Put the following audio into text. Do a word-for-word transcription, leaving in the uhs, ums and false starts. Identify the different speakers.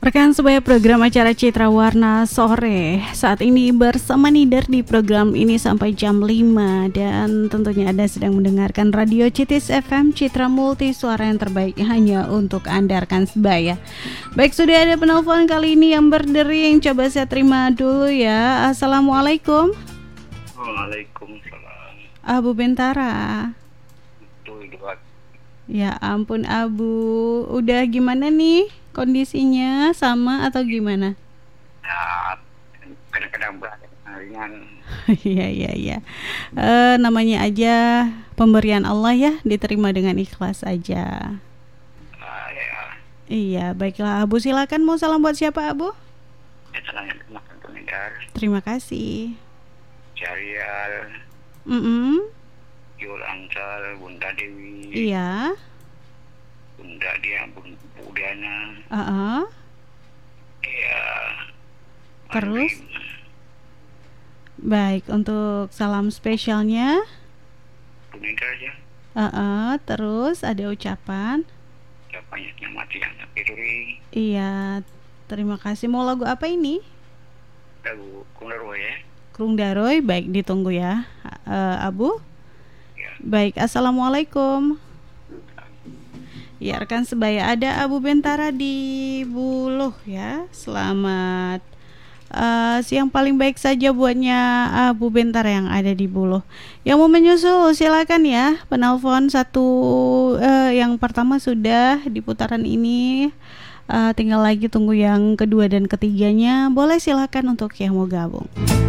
Speaker 1: Rekan sebaya program acara Citra Warna Sore saat ini bersama Nidar di program ini sampai jam lima. Dan tentunya Anda sedang mendengarkan Radio Citis F M, Citra Multi, suara yang terbaik hanya untuk Anda rekan sebaya. Baik, sudah ada penelpon kali ini yang berdering. Coba saya terima dulu ya. Assalamualaikum.
Speaker 2: Waalaikumsalam.
Speaker 1: Abu Bentara.
Speaker 2: Betul, Dok.
Speaker 1: Ya ampun Abu, udah gimana nih kondisinya, sama atau gimana?
Speaker 2: Ya, kadang-kadang berat, ringan.
Speaker 1: Iya iya iya. E, namanya aja pemberian Allah ya, diterima dengan ikhlas aja.
Speaker 2: Uh, ya,
Speaker 1: Iya, baiklah Abu, silakan mau salam buat siapa Abu?
Speaker 2: ya senang terima kasih Nidar,
Speaker 1: Terima kasih.
Speaker 2: Syarial,
Speaker 1: Mm-mm.
Speaker 2: Yul Ansal, Bunda Dewi,
Speaker 1: Iya.
Speaker 2: Bunda dia, Bunda Diana,
Speaker 1: Uh-uh.
Speaker 2: ya.
Speaker 1: Terus?
Speaker 2: Alim.
Speaker 1: Baik, untuk salam spesialnya.
Speaker 2: Bu Nidar ya,
Speaker 1: Uh-uh. Terus ada ucapan.
Speaker 2: ya banyaknya mati yang terpilih.
Speaker 1: Iya, terima kasih. Mau lagu apa ini?
Speaker 2: Lagu Kunarwa ya.
Speaker 1: Krung Daroy, baik ditunggu ya, uh, Abu.
Speaker 2: Ya.
Speaker 1: Baik, assalamualaikum. Ya rekan sebaya, ada Abu Bentara di Buluh ya. Selamat uh, siang paling baik saja buatnya Abu Bentara yang ada di Buluh. Yang mau menyusul silakan ya. Penelpon satu uh, yang pertama sudah di putaran ini. Uh, tinggal lagi tunggu yang kedua dan ketiganya. Boleh silakan untuk yang mau gabung.